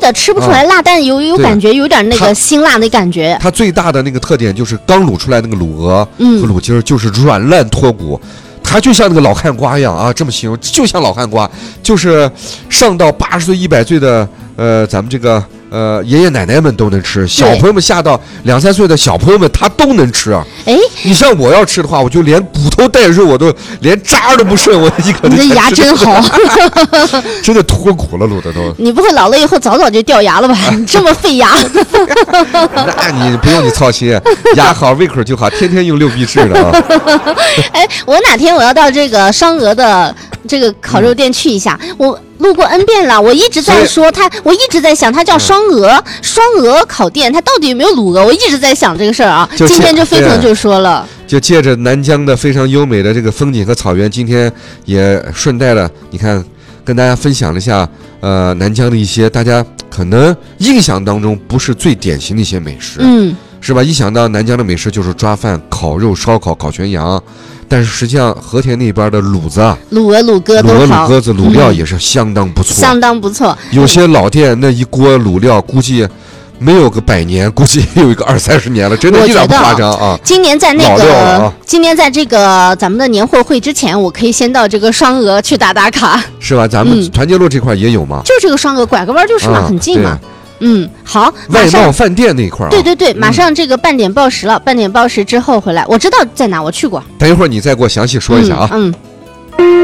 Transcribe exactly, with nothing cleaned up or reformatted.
的，吃不出来辣，但有有感觉，有点那个辛辣的感觉。 它最大的那个特点就是刚卤出来那个卤鹅和卤筋儿就是软烂脱骨。它就像那个老汉瓜一样啊，这么形容，就像老汉瓜，就是上到八十岁、一百岁的呃，咱们这个呃爷爷奶奶们都能吃，小朋友们下到两三岁的小朋友们他都能吃啊。 哎， 你像我要吃的话，我就连骨头带肉我都连渣都不剩，我一口。 你的牙真好， 真的脱骨了，卤的都。 你不会老了以后早早就掉牙了吧？你这么费牙。 那你不用你操心，牙好胃口就好，天天用六必治的啊。 哎，我哪天我要到这个双鹅的这个烤肉店去一下，嗯、我路过 N 遍了，我一直在说它，我一直在想它叫双鹅、嗯、双鹅烤店，它到底有没有卤鹅？我一直在想这个事儿啊。今天就飞腾就说了， 就借着南疆的非常优美的这个风景和草原，今天也顺带了，你看跟大家分享了一下，呃，南疆的一些大家可能印象当中不是最典型的一些美食， 嗯， 是吧？一想到南疆的美食就是抓饭、烤肉、烧烤、烤全羊。但是实际上，和田那边的卤子、 卤鹅、卤鸽、 卤鹅、卤鸽子、卤料也是相当不错， 嗯、相当不错。 有些老店那一锅卤料，估计没有个百年，估计有一个二三十年了，真的一点不夸张啊！ 今年在那个， 啊、 今年在这个咱们的年货会之前，我可以先到这个双鹅去打打卡， 是吧？咱们团结路这块也有吗？ 嗯、就是这个双鹅，拐个弯就是嘛，啊、很近嘛。嗯，好， 外贸饭店那块儿、啊， 对对对，马上这个半点报时了，嗯、半点报时之后回来，我知道在哪，我去过。 等一会儿你再给我详细说一下啊。 嗯。嗯